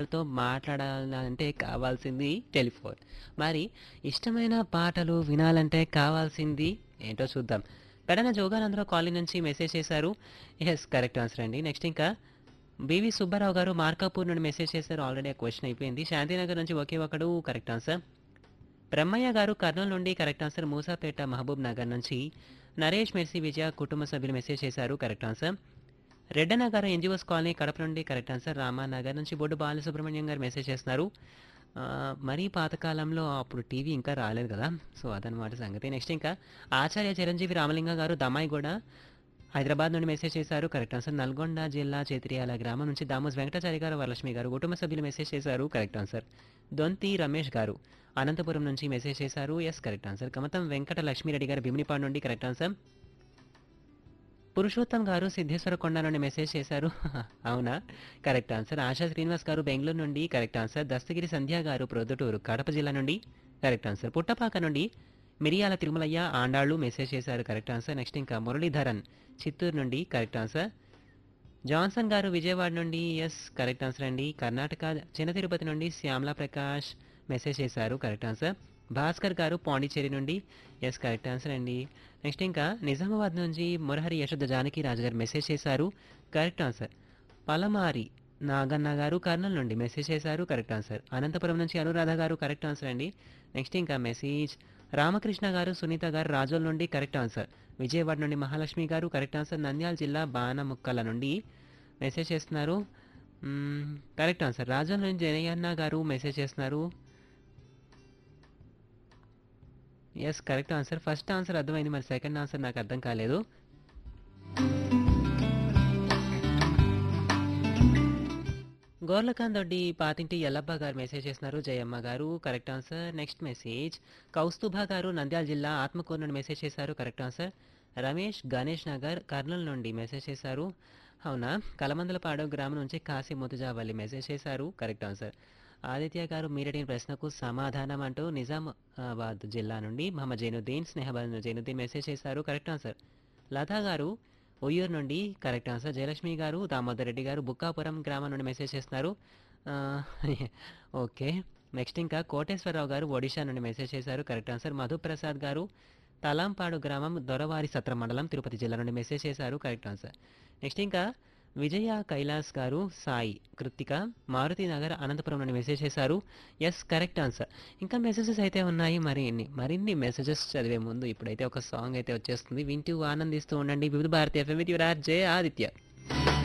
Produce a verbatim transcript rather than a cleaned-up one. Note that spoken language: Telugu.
ఒకరితో మాట్లాడాలంటే కావాల్సింది టెలిఫోన్. మరి ఇష్టమైన పాటలు వినాలంటే కావాల్సింది ఏంటో చూద్దాం. పెడన జోగానందరావు కాలనీ నుంచి మెసేజ్ చేశారు. ఎస్ కరెక్ట్ ఆన్సర్ అండి. నెక్స్ట్ ఇంకా బివి సుబ్బారావు గారు మార్కాపూర్ నుండి మెసేజ్ చేశారు. ఆల్రెడీ ఆ క్వశ్చన్ అయిపోయింది. శాంతినగర్ నుంచి ఒకే ఒకడు కరెక్ట్ ఆన్సర్. బ్రహ్మయ్య గారు కర్నూలు నుండి కరెక్ట్ ఆన్సర్. మూసాపేట మహబూబ్ నగర్ నుంచి నరేష్ మెర్సీ విజయ కుటుంబ సభ్యులు మెసేజ్ చేశారు కరెక్ట్ ఆన్సర్. రెడ్డన్న గారు ఎన్జిఓస్ కాలనీ కడప నుండి కరెక్ట్ ఆన్సర్. రామానగర్ నుంచి బొడ్డు బాలసుబ్రహ్మణ్యం గారు మెసేజ్ చేస్తున్నారు. ఆ, మరీ పాతకాలంలో అప్పుడు టీవీ ఇంకా రాలేదు కదా, సో అదనమాట సంగతి. నెక్స్ట్ ఇంకా ఆచార్య చిరంజీవి రామలింగ గారు దమాయి కూడా హైదరాబాద్ నుండి మెసేజ్ చేశారు కరెక్ట్ ఆన్సర్. నల్గొండ జిల్లా చేతిరియాల గ్రామం నుంచి దామోస్ వెంకటాచారి గారు వరలక్ష్మి గారు కుటుంబ సభ్యులు మెసేజ్ చేశారు కరెక్ట్ ఆన్సర్. దొంతి రమేష్ గారు అనంతపురం నుంచి మెసేజ్ చేశారు. Yes correct answer. Kamatham Venkata Lakshmi Reddy గారు భీమినిపాడు నుండి కరెక్ట్ ఆన్సర్. పురుషోత్తం గారు సిద్ధేశ్వర కొండ నుండి మెసేజ్ చేశారు. అవునా, కరెక్ట్ ఆన్సర్. ఆశా శ్రీనివాస్ గారు బెంగళూరు నుండి కరెక్ట్ ఆన్సర్. దస్తగిరి సంధ్య గారు ప్రొద్దుటూరు కడప జిల్లా నుండి కరెక్ట్ ఆన్సర్. పుట్టపాక నుండి మిరియాల తిరుమలయ్య ఆండాళ్ళు మెసేజ్ చేశారు కరెక్ట్ ఆన్సర్. నెక్స్ట్ ఇంకా మురళీధరన్ చిత్తూరు నుండి కరెక్ట్ ఆన్సర్. జాన్సన్ గారు విజయవాడ నుండి ఎస్ కరెక్ట్ ఆన్సర్ అండి. కర్ణాటక చిన్న తిరుపతి నుండి శ్యామలా ప్రకాష్ మెసేజ్ చేశారు కరెక్ట్ ఆన్సర్. భాస్కర్ గారు పాండిచేరి నుండి ఎస్ కరెక్ట్ ఆన్సర్ అండి. నెక్స్ట్ ఇంకా నిజామాబాద్ నుంచి మురహరి యశోద జానకి రాజు గారు మెసేజ్ చేశారు కరెక్ట్ ఆన్సర్. పలమారి నాగన్న గారు కర్నూలు నుండి మెసేజ్ చేశారు కరెక్ట్ ఆన్సర్. అనంతపురం నుంచి అనురాధ గారు కరెక్ట్ ఆన్సర్ అండి. నెక్స్ట్ ఇంకా మెసేజ్ రామకృష్ణ గారు సునీత గారు రాజోల్ నుండి కరెక్ట్ ఆన్సర్. విజయవాడ నుండి మహాలక్ష్మి గారు కరెక్ట్ ఆన్సర్. నంద్యాల జిల్లా బాణముక్కల నుండి మెసేజ్ చేస్తున్నారు మ్మ్, కరెక్ట్ ఆన్సర్. రాజోల్ నుండి జయన్న గారు మెసేజ్ చేస్తున్నారు. Yes correct answer. First answer అర్థమైంది, మరి సెకండ్ ఆన్సర్ నాకు అర్థం కాలేదు. గోర్లకాంత్ దొడ్డి పాతింటి ఎల్లప్ప గారు మెసేజ్ చేస్తున్నారు. జయమ్మ గారు correct answer. Next message Kaustubha గారు నంద్యాల జిల్లా ఆత్మకూరు నుండి మెసేజ్ చేశారు కరెక్ట్ ఆన్సర్. రమేష్ గణేష్ నగర్ కర్నూలు నుండి మెసేజ్ చేశారు. అవునా, కలమందలపాడు గ్రామం నుంచి కాశీ ముతుజావల్లి మెసేజ్ చేశారు కరెక్ట్ ఆన్సర్. ఆదిత్య గారు మీరడిగిన ప్రశ్నకు సమాధానం అంటూ నిజామాబాద్ జిల్లా నుండి మహమ్మద్ జైనుద్దీన్ స్నేహబాద్ జైనుద్దీన్ మెసేజ్ చేశారు కరెక్ట్ ఆన్సర్. లతా గారు ఉయ్యూరు నుండి కరెక్ట్ ఆన్సర్. జయలక్ష్మి గారు దామోదర్ రెడ్డి గారు బుక్కాపురం గ్రామం నుండి మెసేజ్ చేస్తున్నారు. ఆ, ఓకే. నెక్స్ట్ ఇంకా కోటేశ్వరరావు గారు ఒడిషా నుండి మెసేజ్ చేశారు కరెక్ట్ ఆన్సర్. మధుప్రసాద్ గారు తలాంపాడు గ్రామం దొరవారి సత్ర మండలం తిరుపతి జిల్లా నుండి మెసేజ్ చేశారు కరెక్ట్ ఆన్సర్. నెక్స్ట్ ఇంకా విజయ కైలాస్ గారు సాయి కృతిక మారుతి నగర్ అనంతపురం నుండి మెసేజ్ చేశారు. Yes correct answer. ఇంకా మెసేజెస్ అయితే ఉన్నాయి మరిన్ని మరిన్ని మెసేజెస్ చదివే ముందు ఇప్పుడైతే ఒక సాంగ్ అయితే వచ్చేస్తుంది, వింటూ ఆనందిస్తూ ఉండండి. వివిధ Bharati FM with your R J Aditya.